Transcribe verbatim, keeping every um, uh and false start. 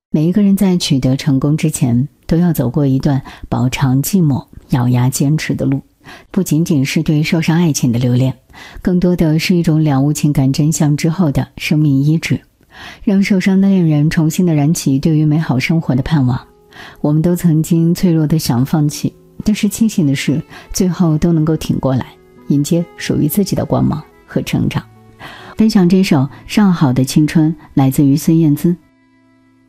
每一个人在取得成功之前，都要走过一段饱尝寂寞、咬牙坚持的路，不仅仅是对受伤爱情的留恋，更多的是一种了悟情感真相之后的生命医治，让受伤的恋人重新的燃起对于美好生活的盼望。我们都曾经脆弱的想放弃，但是庆幸的是，最后都能够挺过来，迎接属于自己的光芒和成长。分享这首《上好的青春》，来自于孙燕姿。